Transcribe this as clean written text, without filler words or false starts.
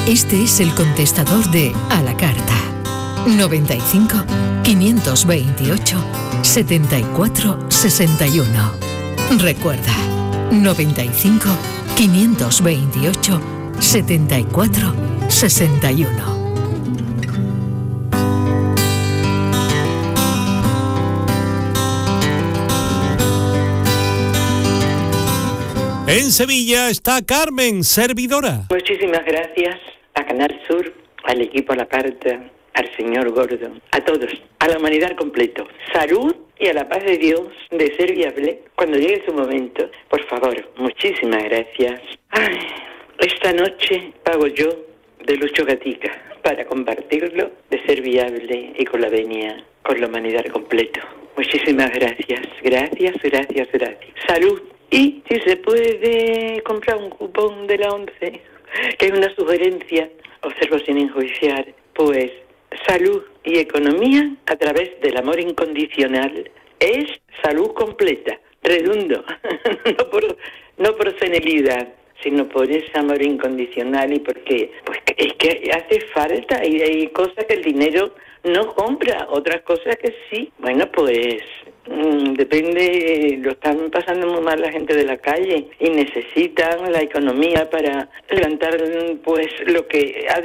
Este es el contestador de A la Carta. 95 528 74 61. Recuerda, 95 528 74 61. En Sevilla está Carmen, servidora. Muchísimas gracias a Canal Sur, al equipo a la carta, al señor Gordo, a todos, a la humanidad completo. Salud y a la paz de Dios de ser viable cuando llegue su momento. Por favor, muchísimas gracias. Ay, esta noche pago yo de Lucho Gatica para compartirlo de ser viable y con la venia, con la humanidad completo. Muchísimas gracias, gracias. Salud. Y si se puede comprar un cupón de la 11, que es una sugerencia, observo sin enjuiciar, pues salud y economía a través del amor incondicional es salud completa, redundo, no por senilidad, sino por ese amor incondicional y porque pues es que hace falta y hay cosas que el dinero no compra, otras cosas que sí. Bueno, pues depende, lo están pasando muy mal la gente de la calle y necesitan la economía para levantar pues lo que ha